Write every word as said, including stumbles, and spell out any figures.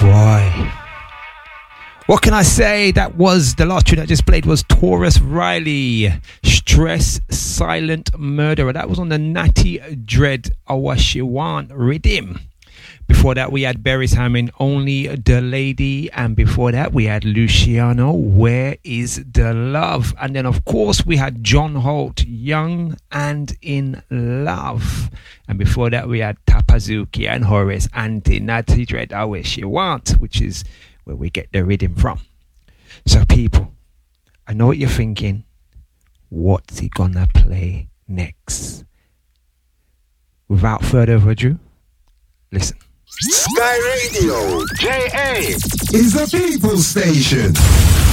Boy. What can I say? That was the last tune I just played was Taurus Riley, Stress Silent Murderer. That was on the Natty Dread Awashiwan rhythm. Before that we had Berry's Hammond, Only the Lady, and before that we had Luciano, Where is the Love? And then of course we had John Holt, Young and in Love. And before that we had Tapazuki and Horace Anti Natty Dread Awashiwan, which is where we get the rhythm from. So people, I know what you're thinking. What's he gonna play next? Without further ado, listen. Sky Radio, J A is the People Station.